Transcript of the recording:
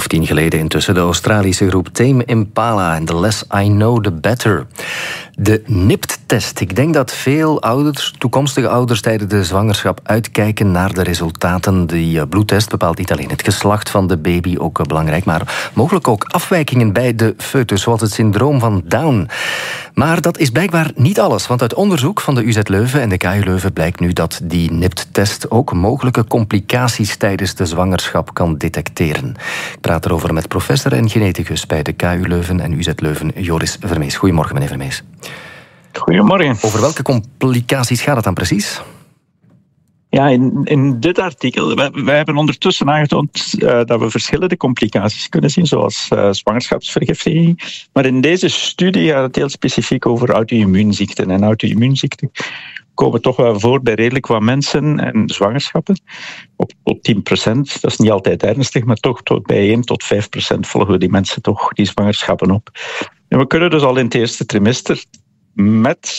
of 10 geleden intussen. De Australische groep Tame Impala en The Less I Know, The Better. De NIPT-test. Ik denk dat veel ouders, toekomstige ouders tijdens de zwangerschap uitkijken naar de resultaten. Die bloedtest bepaalt niet alleen het geslacht van de baby, ook belangrijk, maar mogelijk ook afwijkingen bij de foetus, zoals het syndroom van Down. Maar dat is blijkbaar niet alles, want uit onderzoek van de UZ Leuven en de KU Leuven blijkt nu dat die NIPT-test ook mogelijke complicaties tijdens de zwangerschap kan detecteren. Ik praat erover met professor en geneticus bij de KU Leuven en UZ Leuven, Joris Vermees. Goedemorgen, meneer Vermees. Goedemorgen. Over welke complicaties gaat het dan precies? Ja, in dit artikel, wij hebben ondertussen aangetoond dat we verschillende complicaties kunnen zien, zoals zwangerschapsvergiftiging. Maar in deze studie gaat het heel specifiek over auto-immuunziekten. En auto-immuunziekten komen toch wel voor bij redelijk wat mensen en zwangerschappen. Op 10%, dat is niet altijd ernstig, maar toch bij 1 tot 5% volgen die mensen toch die zwangerschappen op. En we kunnen dus al in het eerste trimester met